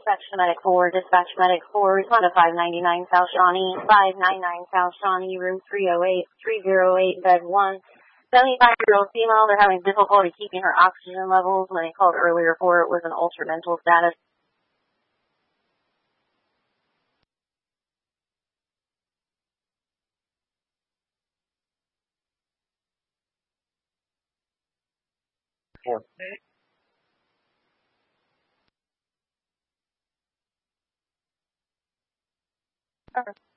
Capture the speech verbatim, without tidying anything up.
Dispatch Medic four, Dispatch Medic four, respond to five ninety-nine South Shawnee, five ninety-nine South Shawnee, room three oh eight, three oh eight, bed one. seventy-five-year-old female, they're having difficulty keeping her oxygen levels. When they called earlier for it, was an ultra-mental status. Yeah. Okay.